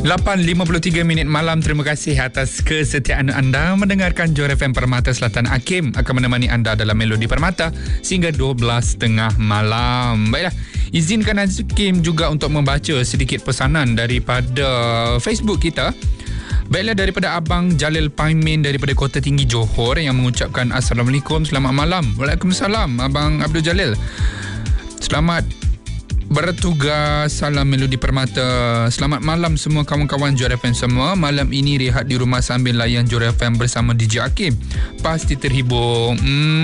8.53 malam. Terima kasih atas kesetiaan anda mendengarkan Johor FM Permata Selatan. Hakim akan menemani anda dalam Melodi Permata sehingga 12.30 malam. Baiklah, izinkan Hakim juga untuk membaca sedikit pesanan daripada Facebook kita. Baiklah, daripada Abang Jalil Paimin daripada Kota Tinggi Johor yang mengucapkan Assalamualaikum, selamat malam. Waalaikumsalam Abang Abdul Jalil. Selamat bertugas, salam Melodi Permata. Selamat malam semua kawan-kawan Johor FM semua. Malam ini rehat di rumah sambil layan Johor FM bersama DJ Hakim. Pasti terhibur.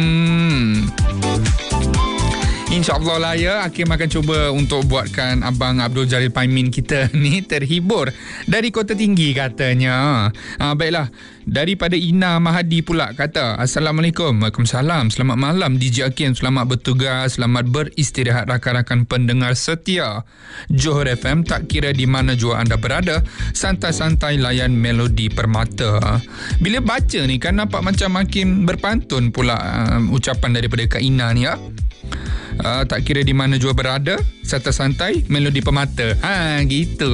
InsyaAllah lah ya, Hakim akan cuba untuk buatkan Abang Abdul Jalil Paimin kita ni terhibur. Dari Kota Tinggi katanya. Baiklah, daripada Ina Mahadi pula kata Assalamualaikum. Waalaikumsalam. Selamat malam DJ Hakim. Selamat bertugas, selamat beristirahat rakan-rakan pendengar setia Johor FM. Tak kira di mana jua anda berada, santai-santai layan Melodi Permata. Bila baca ni kan nampak macam Hakim berpantun pula ucapan daripada Kak Ina ni ya. Tak kira di mana jua berada, santai-santai Melodi Permata. Gitu.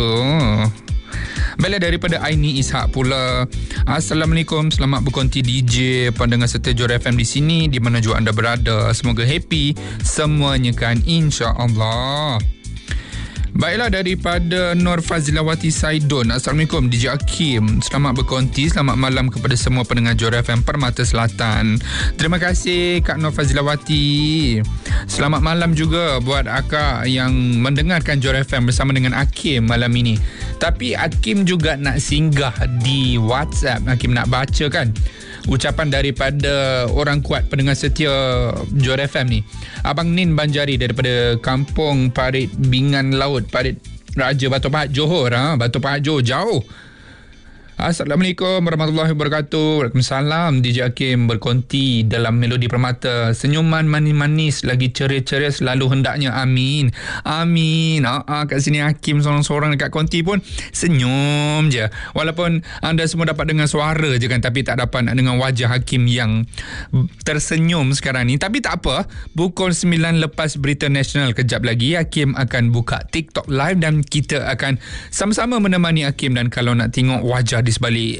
Baiklah, daripada Aini Ishak pula. Assalamualaikum, selamat berkonti DJ pendengar setia Johor FM di sini, di mana jua anda berada. Semoga happy semuanya kan, insya-Allah. Baiklah, daripada Nur Fazilawati Saidon. Assalamualaikum DJ Hakim. Selamat berkonti, selamat malam kepada semua pendengar Johor FM Permata Selatan. Terima kasih Kak Nur Fazilawati. Selamat malam juga buat akak yang mendengarkan Johor FM bersama dengan Hakim malam ini. Tapi Hakim juga nak singgah di WhatsApp. Hakim nak baca kan ucapan daripada orang kuat pendengar setia Johor FM ni. Abang Nin Banjari daripada Kampung Parit Bingan Laut, Parit Raja, Batu Pahat, Johor. Batu Pahat Johor jauh. Assalamualaikum warahmatullahi wabarakatuh. Waalaikumsalam. DJ Hakim berkonti dalam Melodi Permata. Senyuman manis-manis lagi ceria-ceria selalu hendaknya. Amin. Amin. Kat sini Hakim seorang-seorang dekat konti pun senyum je. Walaupun anda semua dapat dengar suara je kan, tapi tak dapat nak dengar wajah Hakim yang tersenyum sekarang ni. Tapi tak apa. Pukul 9 lepas berita nasional kejap lagi, Hakim akan buka TikTok live dan kita akan sama-sama menemani Hakim. Dan kalau nak tengok wajah di sebalik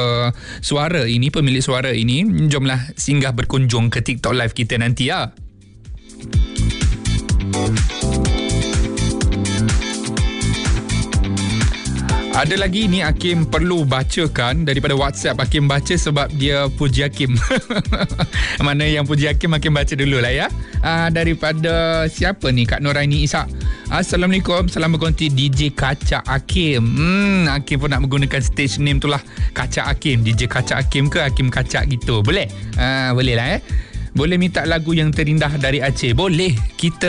suara ini, pemilik suara ini, jomlah singgah berkunjung ke TikTok live kita nanti ya. Ada lagi ni Hakim perlu bacakan daripada WhatsApp. Hakim baca sebab dia puji Hakim. Mana yang puji Hakim, Hakim baca dulu lah ya. Daripada siapa ni? Kak Noraini Ishak. Assalamualaikum, salam berkonti DJ Kacak Hakim. Hakim pun nak menggunakan stage name tu lah, Kacak Hakim. DJ Kacak Hakim ke Hakim Kacak gitu? Boleh? Boleh lah Boleh minta lagu yang terindah dari Aceh? Boleh. Kita